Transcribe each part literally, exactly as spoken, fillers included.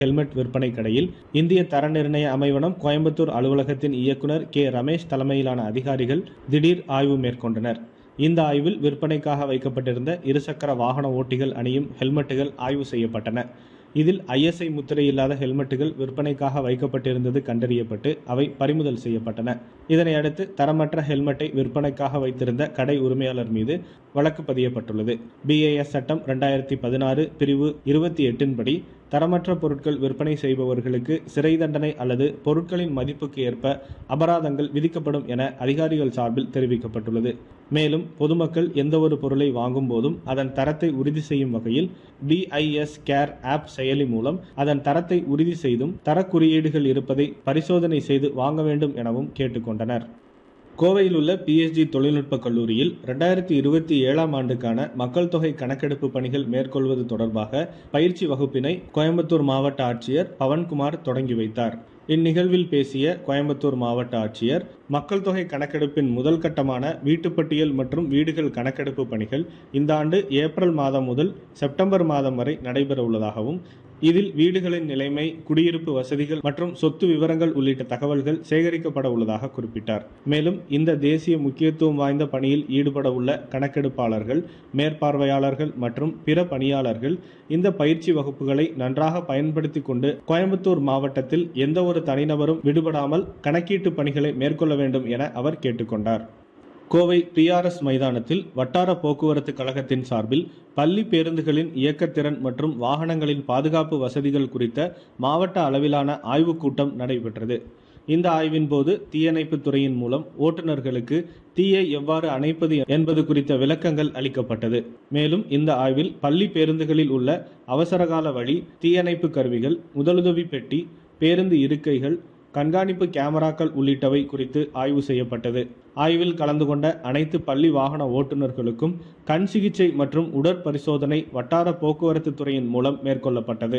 Helmet விற்பனை கடையில் இந்திய தர நிர்ணய அமைவனம் கோயம்புத்தூர் அலுவலகத்தின் இயக்குநர் கே ரமேஷ் தலைமையிலான அதிகாரிகள் திடீர் ஆய்வு மேற்கொண்டனர். இந்த ஆய்வில் விற்பனைக்காக வைக்கப்பட்டிருந்த இருசக்கர வாகன ஓட்டிகள் அணியும் ஹெல்மெட்டுகள் ஆய்வு செய்யப்பட்டன. இதில் ஐஎஸ்ஐ முத்திரை இல்லாத ஹெல்மெட்டுகள் விற்பனைக்காக வைக்கப்பட்டிருந்தது கண்டறியப்பட்டு அவை பறிமுதல் செய்யப்பட்டன. இதனையடுத்து தரமற்ற ஹெல்மெட்டை விற்பனைக்காக வைத்திருந்த கடை உரிமையாளர் மீது வழக்கு பதியப்பட்டுள்ளது. பிஏஎஸ் சட்டம் இரண்டாயிரத்தி பதினாறு பிரிவு இருபத்தி எட்டின் படி தரமற்ற பொருட்கள் விற்பனை செய்பவர்களுக்கு சிறை தண்டனை அல்லது பொருட்களின் மதிப்புக்கு ஏற்ப அபராதங்கள் விதிக்கப்படும் என அதிகாரிகள் சார்பில் தெரிவிக்கப்பட்டுள்ளது. மேலும் பொதுமக்கள் எந்தவொரு பொருளை வாங்கும் போதும் அதன் தரத்தை உறுதி செய்யும் வகையில் பிஐஎஸ் கேர் ஆப் செயலி மூலம் அதன் தரத்தை உறுதி செய்தும் தரக்குறியீடுகள் இருப்பதை பரிசோதனை செய்து வாங்க வேண்டும் எனவும் கேட்டுக்கொண்டனர். கோவையில் உள்ள பிஎஸ்ஜி தொழில்நுட்ப கல்லூரியில் இரண்டாயிரத்தி இருபத்தி ஏழாம் ஆண்டுக்கான மக்கள் தொகை கணக்கெடுப்பு பணிகள் மேற்கொள்வது தொடர்பாக பயிற்சி வகுப்பினை கோயம்புத்தூர் மாவட்ட ஆட்சியர் பவன்குமார் தொடங்கி வைத்தார். இந்நிகழ்வில் பேசிய கோயம்புத்தூர் மாவட்ட ஆட்சியர், மக்கள் தொகை கணக்கெடுப்பின் முதல் கட்டமான வீட்டுப்பட்டியல் மற்றும் வீடுகள் கணக்கெடுப்பு பணிகள் இந்த ஆண்டு ஏப்ரல் மாதம் முதல் செப்டம்பர் மாதம் வரை நடைபெற உள்ளதாகவும், இதில் வீடுகளின் நிலைமை, குடியிருப்பு வசதிகள் மற்றும் சொத்து விவரங்கள் உள்ளிட்ட தகவல்கள் சேகரிக்கப்பட உள்ளதாக குறிப்பிட்டார். மேலும் இந்த தேசிய முக்கியத்துவம் வாய்ந்த பணியில் ஈடுபட உள்ள கணக்கெடுப்பாளர்கள், மேற்பார்வையாளர்கள் மற்றும் பிற பணியாளர்கள் இந்த பயிற்சி வகுப்புகளை நன்றாக பயன்படுத்திக் கொண்டு கோயம்புத்தூர் மாவட்டத்தில் எந்த ஒரு தனிநபரும் விடுபடாமல் கணக்கீட்டு பணிகளை மேற்கொள்ள வேண்டும் என அவர் கேட்டுக்கொண்டார். கோவை பிஆர்எஸ் மைதானத்தில் வட்டார போக்குவரத்து கழகத்தின் சார்பில் பள்ளி பேருந்துகளின் இயக்கத்திறன் மற்றும் வாகனங்களின் பாதுகாப்பு வசதிகள் குறித்த மாவட்ட அளவிலான ஆய்வுக் கூட்டம் நடைபெற்றது. இந்த ஆய்வின் போது தீயணைப்புத் துறையின் மூலம் ஓட்டுநர்களுக்கு தீயை எவ்வாறு அணைப்பது என்பது குறித்த விளக்கங்கள் அளிக்கப்பட்டது. மேலும் இந்த ஆய்வில் பள்ளி பேருந்துகளில் உள்ள அவசரகால வழி, தீயணைப்பு கருவிகள், முதலுதவி பெட்டி, பேருந்து இருக்கைகள், கண்காணிப்பு கேமராக்கள் உள்ளிட்டவை குறித்து ஆய்வு செய்யப்பட்டது. ஆய்வில் கலந்து கொண்ட அனைத்து பள்ளி வாகன ஓட்டுநர்களுக்கும் கண் சிகிச்சை மற்றும் உடற்பரிசோதனை வட்டார போக்குவரத்து துறையின் மூலம் மேற்கொள்ளப்பட்டது.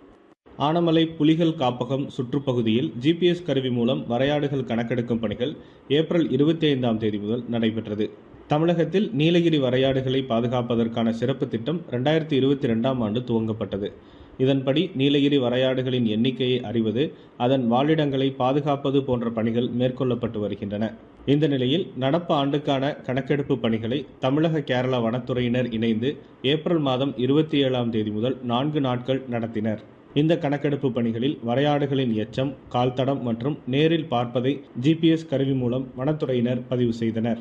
ஆனமலை புலிகள் காப்பகம் சுற்றுப்பகுதியில் ஜிபிஎஸ் கருவி மூலம் வரையாடுகள் கணக்கெடுக்கும் பணிகள் ஏப்ரல் இருபத்தி ஐந்தாம் தேதி முதல் நடைபெற்றது. தமிழகத்தில் நீலகிரி வரையாடுகளை பாதுகாப்பதற்கான சிறப்பு திட்டம் இரண்டாயிரத்தி இருபத்தி இரண்டாம் ஆண்டு துவங்கப்பட்டது. இதன்படி நீலகிரி வரையாடுகளின் எண்ணிக்கையை அறிவது, அதன் வாழிடங்களை பாதுகாப்பது போன்ற பணிகள் மேற்கொள்ளப்பட்டு வருகின்றன. இந்த நிலையில் நடப்பு ஆண்டுக்கான கணக்கெடுப்பு பணிகளை தமிழக கேரள வனத்துறையினர் இணைந்து ஏப்ரல் மாதம் இருபத்தி ஏழாம் தேதி முதல் நான்கு நாட்கள் நடத்தினர். இந்த கணக்கெடுப்பு பணிகளில் வரையாடுகளின் எச்சம், கால்தடம் மற்றும் நேரில் பார்ப்பதை ஜிபிஎஸ் கருவி மூலம் வனத்துறையினர் பதிவு செய்தனர்.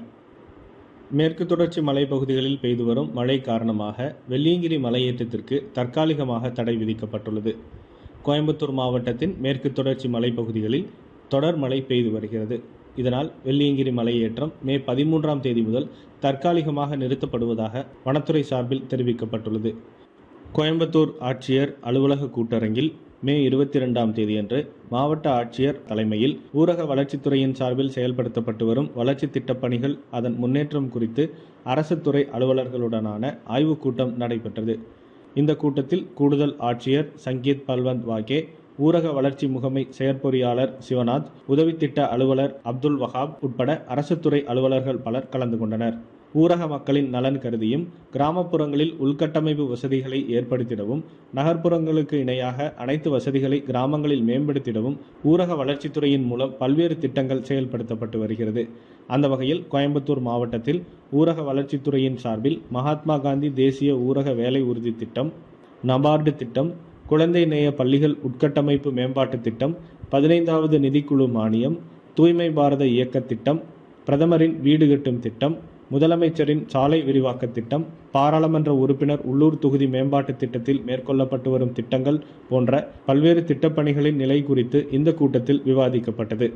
மேற்கு தொடர்ச்சி மலைப்பகுதிகளில் பெய்து வரும் மழை காரணமாக வெள்ளியங்கிரி மலையேற்றத்திற்கு தற்காலிகமாக தடை விதிக்கப்பட்டுள்ளது. கோயம்புத்தூர் மாவட்டத்தின் மேற்கு தொடர்ச்சி மலைப்பகுதிகளில் தொடர் மழை பெய்து வருகிறது. இதனால் வெள்ளியங்கிரி மலையேற்றம் மே பதிமூன்றாம் தேதி முதல் தற்காலிகமாக நிறுத்தப்படுவதாக வனத்துறை சார்பில் தெரிவிக்கப்பட்டுள்ளது. கோயம்புத்தூர் ஆட்சியர் அலுவலக கூட்டரங்கில் மே இருபத்தி இரண்டாம் தேதியன்று மாவட்ட ஆட்சியர் தலைமையில் ஊரக வளர்ச்சித்துறையின் சார்பில் செயல்படுத்தப்பட்டு வரும் வளர்ச்சி திட்டப் பணிகள், அதன் முன்னேற்றம் குறித்து அரசு துறை அலுவலர்களுடனான ஆய்வுக் கூட்டம் நடைபெற்றது. இந்த கூட்டத்தில் கூடுதல் ஆட்சியர் சங்கீத் பல்வந்த் வாகே, ஊரக வளர்ச்சி முகமை செயற்பொறியாளர் சிவநாத், உதவி திட்ட அலுவலர் அப்துல் வஹாப் உட்பட அரசு துறை அலுவலர்கள் பலர் கலந்து கொண்டனர். ஊரக மக்களின் நலன் கருதியும் கிராமப்புறங்களில் உள்கட்டமைப்பு வசதிகளை ஏற்படுத்திடவும், நகர்ப்புறங்களுக்கு இணையாக அனைத்து வசதிகளை கிராமங்களில் மேம்படுத்திடவும் ஊரக வளர்ச்சித்துறையின் மூலம் பல்வேறு திட்டங்கள் செயல்படுத்தப்பட்டு வருகிறது. அந்த வகையில் கோயம்புத்தூர் மாவட்டத்தில் ஊரக வளர்ச்சித்துறையின் சார்பில் மகாத்மா காந்தி தேசிய ஊரக வேலை உறுதி திட்டம், நபார்டு திட்டம், குழந்தை நேய பள்ளிகள் உட்கட்டமைப்பு மேம்பாட்டு திட்டம், பதினைந்தாவது நிதிக்குழு மானியம், தூய்மை பாரத இயக்க திட்டம், பிரதமரின் வீடு கட்டும் திட்டம், முதலமைச்சரின் சாலை விரிவாக்க திட்டம், பாராளுமன்ற உறுப்பினர் உள்ளூர் தொகுதி மேம்பாட்டு திட்டத்தில் மேற்கொள்ளப்பட்டு வரும் திட்டங்கள் போன்ற பல்வேறு திட்டப்பணிகளின் நிலை குறித்து இந்த கூட்டத்தில் விவாதிக்கப்பட்டது.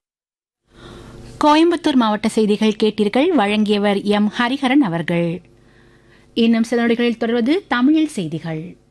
கோயம்புத்தூர் மாவட்ட செய்திகள் கேட்டீர்கள். வழங்கியவர் எம் ஹரிஹரன் அவர்கள். இன்னும் சில நொடிகளில் தொடர்வது தமிழில் செய்திகள்.